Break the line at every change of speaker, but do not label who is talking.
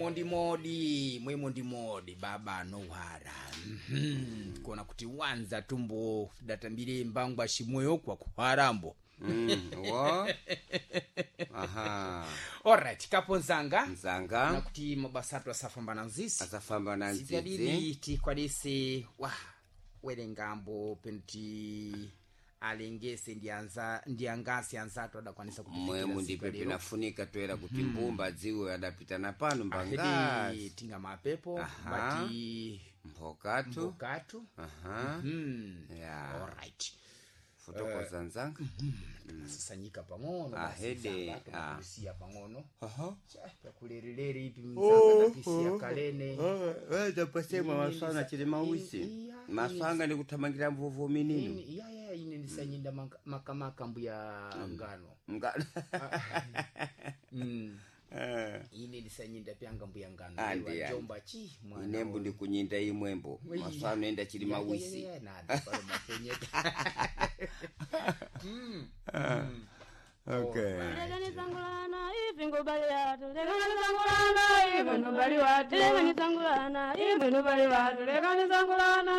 mwemo ndi modi baba nouhara kuona kuti wanza tumbo datambire mbangwa shimoyo kwa kuharambo
Wa aha
alright kaponzanga
nzanga
kuti mabasatu asafamba nzisi
asafamba nzisi
sidalili tikwadese werengambo penti alengese ndiangasi anzatu adakwanisa kupitikira
mwemu ndipe pinafunika toera kuti mbumba dziwe adapita na pano mbangasi
tinga mapepo bati
mpokatu
aha
yeah
alright
fotokoza nzanga
sanyika pang'ono
ahede
kusia pang'ono
aha
kulelelele ipi mzanga kisia kalene
weza pasema maswana chile mawisi maswanga ni kutamangira mvuvu minino
ine ndisanyinda makamaka mbuya ngano ine ndisanyinda pyanga mbuya ngano jomba chi mwana
inembu ndi kunyinda imwembo maswana enda chile mawisi okay
Legani sangulana ifingo bali watu legani sangulana ifingo bali watu legani sangulana ifingo bali watu legani sangulana